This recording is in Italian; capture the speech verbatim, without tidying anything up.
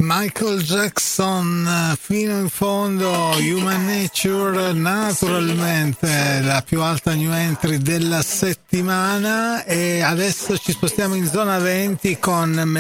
Michael Jackson fino in fondo, Human Nature, naturalmente la più alta new entry della settimana. E adesso ci spostiamo in zona venti con